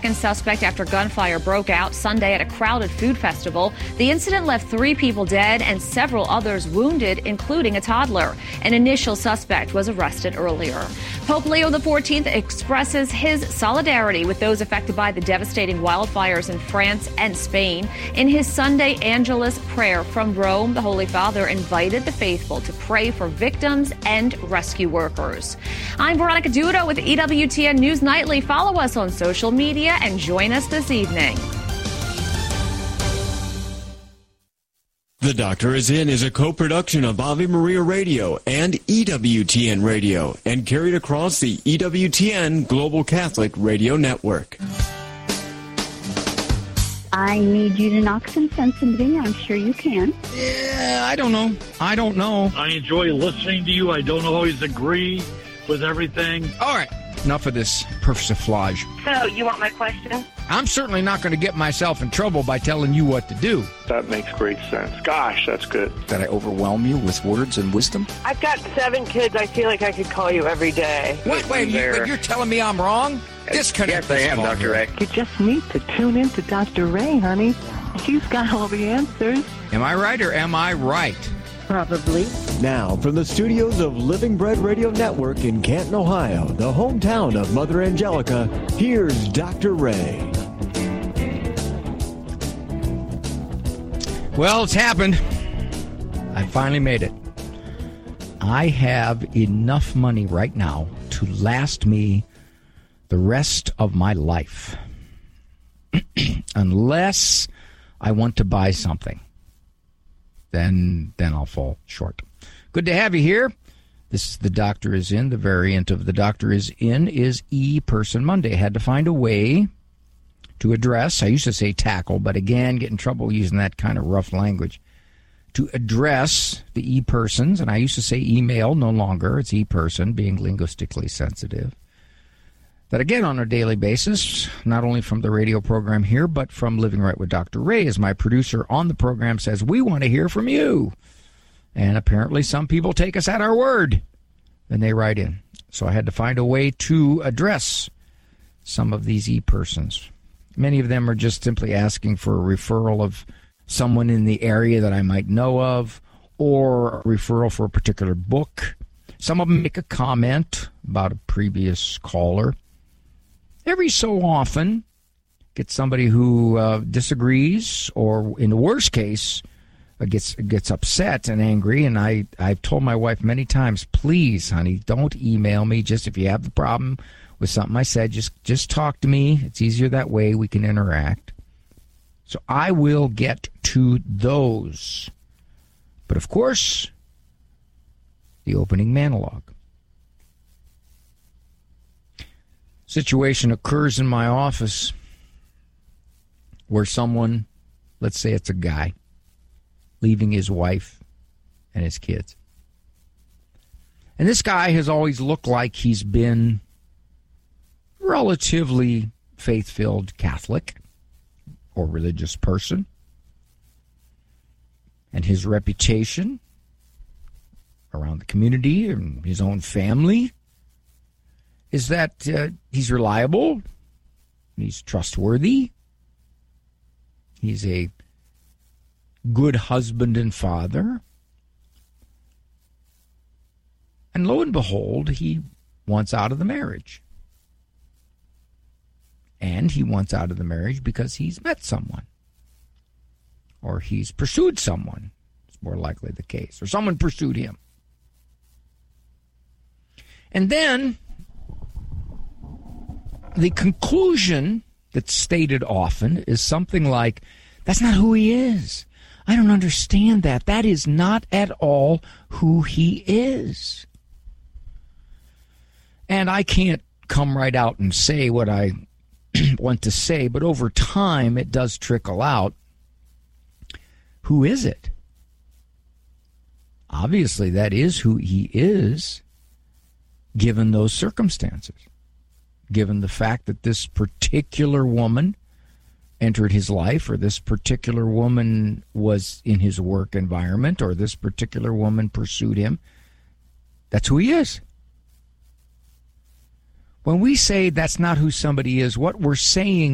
Suspect after gunfire broke out Sunday at a crowded food festival. The incident left 3 people dead and several others wounded, including a toddler. An initial suspect was arrested earlier. Pope Leo XIV expresses his solidarity with those affected by the devastating wildfires in France and Spain. In his Sunday Angelus prayer from Rome, the Holy Father invited the faithful to pray for victims and rescue workers. I'm Veronica Duda with EWTN News Nightly. Follow us on social media and join us this evening. The Doctor Is In is a co-production of Ave Maria Radio and EWTN Radio and carried across the EWTN Global Catholic Radio Network. I need you to knock some sense into me. I'm sure you can. Yeah, I don't know. I enjoy listening to you. I don't always agree with everything. All right. Enough of this persiflage. So, you want my question? I'm certainly not going to get myself in trouble by telling you what to do. That makes great sense. Gosh, that's good. Did I overwhelm you with words and wisdom? I've got 7 kids. I feel like I could call you every day. Wait, you're telling me I'm wrong? Disconnect. Yes, I am, Dr. Ray. You just need to tune in to Dr. Ray, honey. She's got all the answers. Am I right or am I right? Probably. Now, from the studios of Living Bread Radio Network in Canton, Ohio, the hometown of Mother Angelica, here's Dr. Ray. Well, it's happened. I finally made it. I have enough money right now to last me the rest of my life. Unless I want to buy something. Then I'll fall short. Good to have you here. This is The Doctor Is In. The variant of The Doctor Is In is E-Person Monday. I had to find a way to address, I used to say tackle, but again, get in trouble using that kind of rough language, to address the E-Persons, and I used to say email, no longer. It's E-Person, being linguistically sensitive. That again, on a daily basis, not only from the radio program here, but from Living Right with Dr. Ray, as my producer on the program says, we want to hear from you. And apparently some people take us at our word when they write in. So I had to find a way to address some of these E-Persons. Many of them are just simply asking for a referral of someone in the area that I might know of, or a referral for a particular book. Some of them make a comment about a previous caller. Every so often, get somebody who disagrees, or in the worst case, gets upset and angry. And I've told my wife many times, please, honey, don't email me. Just if you have the problem with something I said, just talk to me. It's easier that way. We can interact. So I will get to those. But of course, the opening monologue. Situation occurs in my office where someone, let's say it's a guy, leaving his wife and his kids. And this guy has always looked like he's been relatively faith-filled Catholic or religious person. And his reputation around the community and his own family is that he's reliable, he's trustworthy, he's a good husband and father. And lo and behold, he wants out of the marriage. And he wants out of the marriage because he's met someone. Or he's pursued someone. It's more likely the case. Or someone pursued him. And then the conclusion that's stated often is something like, that's not who he is. I don't understand that. That is not at all who he is. And I can't come right out and say what I want to say, but over time it does trickle out. Who is it? Obviously, that is who he is, given those circumstances. Given the fact that this particular woman entered his life, or this particular woman was in his work environment, or this particular woman pursued him, that's who he is. When we say that's not who somebody is, what we're saying